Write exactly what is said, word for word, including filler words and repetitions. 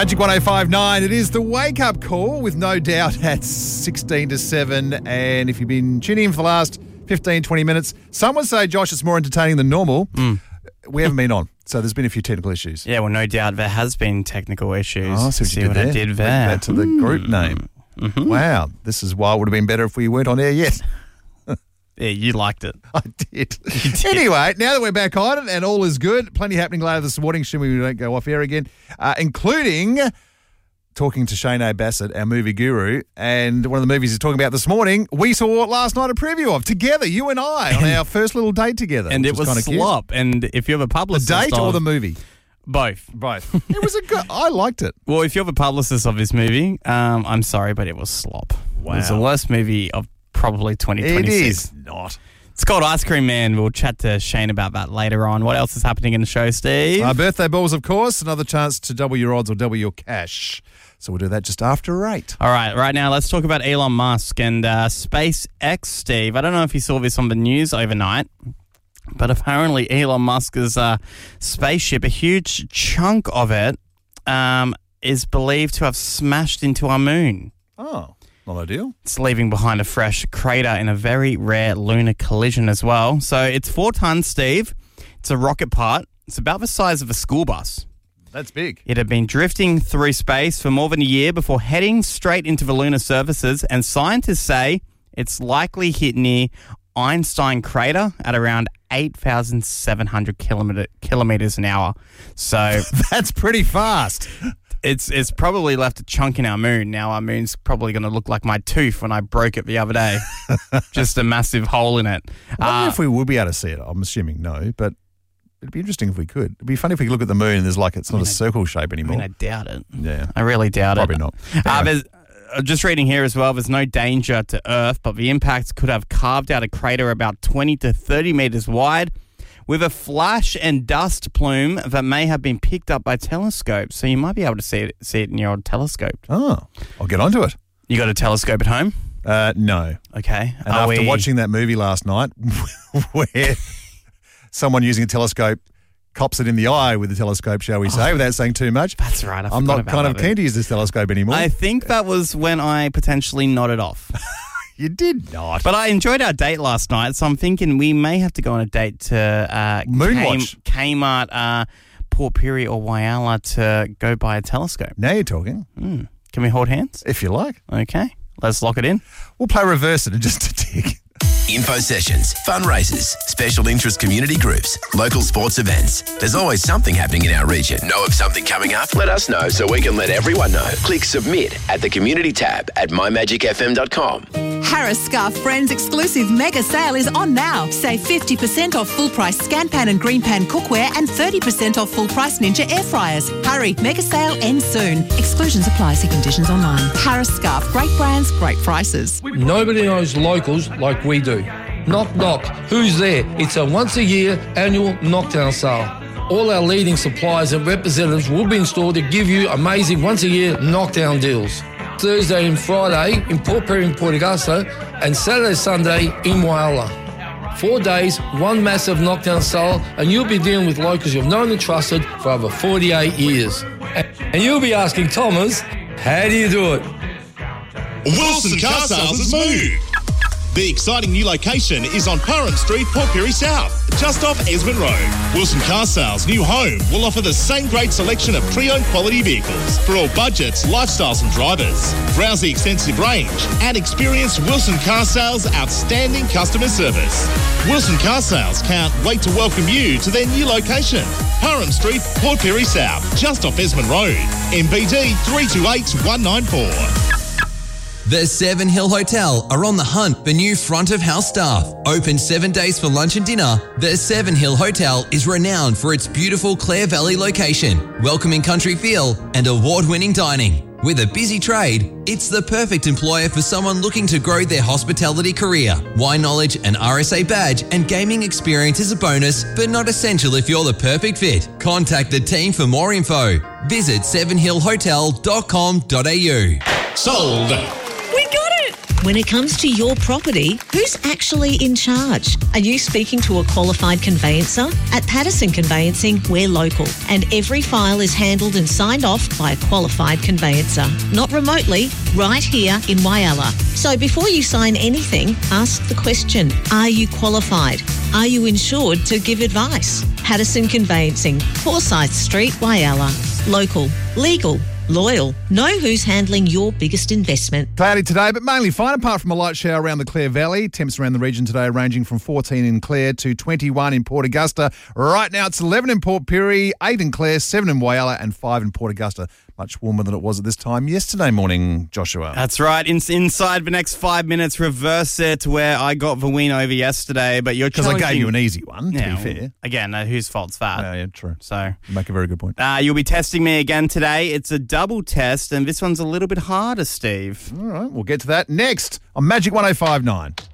Magic one oh five point nine. It is the wake-up call with No Doubt at sixteen to seven. And if you've been tuning in for the last fifteen, twenty minutes, some would say, Josh, it's more entertaining than normal. Mm. We haven't been on, so there's been a few technical issues. Yeah, well, no doubt there has been technical issues. Oh, see what see you did what there. I did Link there. that to the Mm. group name. Mm-hmm. Wow. This is why it would have been better if we weren't on air yet. Yeah, you liked it. I did. did. Anyway, now that we're back on it and all is good, plenty happening later this morning, assuming we don't go off air again, uh, including talking to Shane Bassett, our movie guru, and one of the movies he's talking about this morning, we saw last night a preview of together, you and I, on our first little date together. And it was, was kind of slop. Cute. And if you have a The publicist date of, or the movie? Both. Both. It was a good, I liked it. Well, if you have a publicist of this movie, um, I'm sorry, but it was slop. Wow. It was the worst movie of probably twenty twenty-six. It is not. It's called Ice Cream Man. We'll chat to Shane about that later on. What else is happening in the show, Steve? Our birthday balls, of course. Another chance to double your odds or double your cash. So we'll do that just after eight. All right, right now let's talk about Elon Musk and uh, SpaceX, Steve. I don't know if you saw this on the news overnight, but apparently Elon Musk's uh, spaceship, a huge chunk of it, um, is believed to have smashed into our moon. Oh, not ideal. It's leaving behind a fresh crater in a very rare lunar collision as well. So it's four tons, Steve. It's a rocket part. It's about the size of a school bus. That's big. It had been drifting through space for more than a year before heading straight into the lunar surfaces, and scientists say it's likely hit near Einstein crater at around eight thousand seven hundred kilometer, kilometers an hour. So that's pretty fast. It's it's probably left a chunk in our moon. Now our moon's probably going to look like my tooth when I broke it the other day. Just a massive hole in it. I wonder Uh, if we would be able to see it. I'm assuming no, but it'd be interesting if we could. It'd be funny if we could look at the moon and there's like it's not mean, a circle shape I anymore. mean, I doubt it. Yeah. I really doubt Probably it. not. Uh, Anyway. there's, uh, just reading here as well, there's no danger to Earth, but the impact could have carved out a crater about twenty to thirty meters wide with a flash and dust plume that may have been picked up by telescopes. So you might be able to see it, see it in your old telescope. Oh, I'll get onto it. You got a telescope at home? Uh, no. Okay. And Are after we- watching that movie last night where someone using a telescope cops it in the eye with the telescope, shall we say, Oh, without saying too much. That's right. I I'm forgot not about kind of that keen bit. to use this telescope anymore. I think that was when I potentially nodded off. You did not. But I enjoyed our date last night, so I'm thinking we may have to go on a date to uh, Moonwatch. Km- Kmart, uh, Port Pirie or Whyalla to go buy a telescope. Now you're talking. Mm. Can we hold hands? If you like. Okay, let's lock it in. We'll play reverse it in just a tick. Info sessions, fundraisers, special interest community groups, local sports events. There's always something happening in our region. Know of something coming up? Let us know so we can let everyone know. Click submit at the community tab at my magic f m dot com. Harris Scarf Friends exclusive mega sale is on now. Save fifty percent off full price Scan Pan and Green Pan cookware and thirty percent off full price Ninja air fryers. Hurry, mega sale ends soon. Exclusions apply. See conditions online. Harris Scarf, great brands, great prices. Nobody knows locals like we do. Knock, knock. Who's there? It's a once-a-year annual knockdown sale. All our leading suppliers and representatives will be in store to give you amazing once-a-year knockdown deals. Thursday and Friday in Port Pirie and Port Augusta, and Saturday, Sunday in Whyalla. Four days, one massive knockdown sale, and you'll be dealing with locals you've known and trusted for over forty-eight years. And you'll be asking Thomas, how do you do it? Wilson Car Sales has moved. The exciting new location is on Parham Street, Port Pirie South, just off Esmond Road. Wilson Car Sales' new home will offer the same great selection of pre-owned quality vehicles for all budgets, lifestyles and drivers. Browse the extensive range and experience Wilson Car Sales' outstanding customer service. Wilson Car Sales can't wait to welcome you to their new location, Parham Street, Port Pirie South, just off Esmond Road, M B D three two eight one nine four. The Seven Hill Hotel are on the hunt for new front-of-house staff. Open seven days for lunch and dinner, the Seven Hill Hotel is renowned for its beautiful Clare Valley location, welcoming country feel, and award-winning dining. With a busy trade, it's the perfect employer for someone looking to grow their hospitality career. Wine knowledge, an R S A badge, and gaming experience is a bonus, but not essential if you're the perfect fit. Contact the team for more info. Visit seven hill hotel dot com dot a u. Sold. We got it! When it comes to your property, who's actually in charge? Are you speaking to a qualified conveyancer? At Patterson Conveyancing, we're local, and every file is handled and signed off by a qualified conveyancer. Not remotely, right here in Whyalla. So before you sign anything, ask the question, are you qualified? Are you insured to give advice? Patterson Conveyancing, Forsyth Street, Whyalla. Local, legal, loyal. Know who's handling your biggest investment. Cloudy today, but mainly fine, apart from a light shower around the Clare Valley. Temps around the region today ranging from fourteen in Clare to twenty-one in Port Augusta. Right now it's eleven in Port Pirie, eight in Clare, seven in Whyalla and five in Port Augusta. Much warmer than it was at this time yesterday morning, Joshua. That's right. In, inside the next five minutes, reverse it where I got the win over yesterday, but you're Because I gave you an easy one, to Yeah, be fair. Again, uh, whose fault's that? Yeah, yeah, true. So You make a very good point. uh, you'll be testing me again today. It's a double test, and this one's a little bit harder, Steve. All right, we'll get to that next on Magic one oh five point nine.